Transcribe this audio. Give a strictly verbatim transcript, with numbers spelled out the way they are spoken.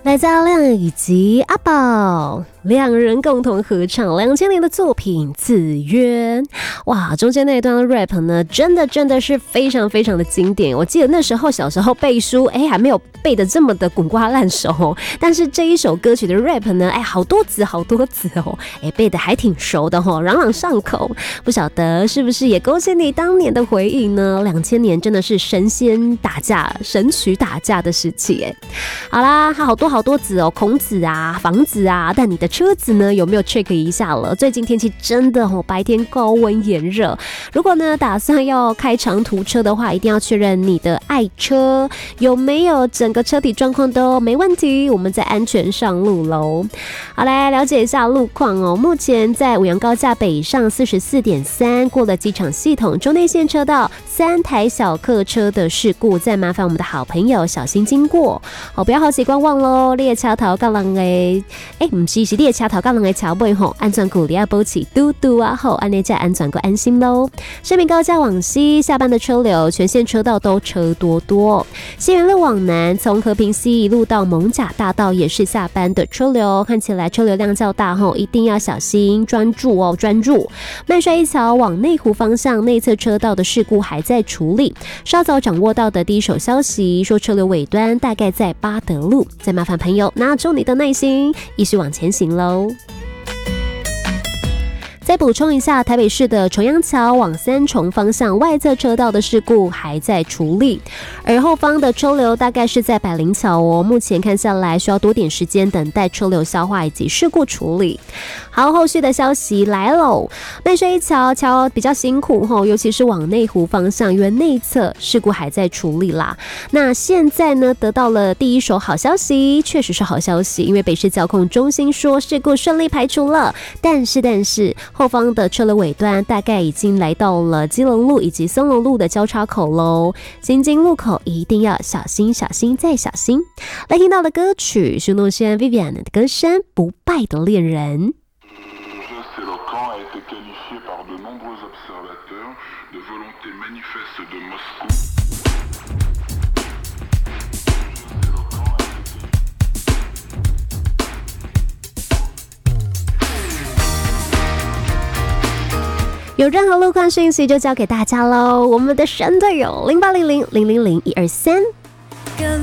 来自阿亮以及阿宝两人共同合唱两千年的作品《自愿》。哇，中间那一段 rap 呢，真的真的是非常非常的经典。我记得那时候小时候背书，哎，还没有背得这么的滚瓜烂熟，但是这一首歌曲的 rap 呢，哎，好多字好多字哦，哎，背得还挺熟的哦，朗朗上口。不晓得是不是也勾起你当年的回忆呢？两千年真的是神仙打架、神曲打架的时期哎。好啦，好多好多字哦，孔子啊，房子啊，但你的车子呢有没有 check 一下了？最近天气真的哦，白天高温炎热，如果呢打算要开长途车的话，一定要确认你的爱车有没有整个车体状况都没问题，我们再安全上路喽。好，来了解一下路况哦。目前在五羊高架北上四十四点三，过了机场系统中内线车道，三台小客车的事故，再麻烦我们的好朋友小心经过哦，不要好奇观望喽。列车头到人的，哎，不是是列车头到人的桥尾吼，安全鼓励要保持嘟嘟啊后，安内再安全过安心喽。深民高架往西下班的车流，全线车道都车多多。西园路往南，从和平西一路到艋舺大道也是下班的车流，看起来车流量较大吼，一定要小心专注哦，专注。麦帅一桥往内湖方向内侧车道的事故还在处理，稍早掌握到的第一手消息说车流尾端大概在八德路，再麻烦朋友拿出你的耐心，继续往前行喽。再补充一下，台北市的重阳桥往三重方向外侧车道的事故还在处理，而后方的车流大概是在百灵桥哦，目前看下来需要多点时间等待车流消化以及事故处理。好，后续的消息来喽，麦帅一桥桥比较辛苦吼，尤其是往内湖方向，因为内侧事故还在处理啦。那现在呢，得到了第一手好消息，确实是好消息，因为北市交控中心说事故顺利排除了，但是但是。后方的车流尾端大概已经来到了基隆路以及松隆路的交叉口喽，行经路口一定要小心小心再小心。来听到的歌曲是诺轩 Vivian 的歌声《不败的恋人》。有任何路况讯息就交给大家喽，我们的神队友零八零零零零零一二三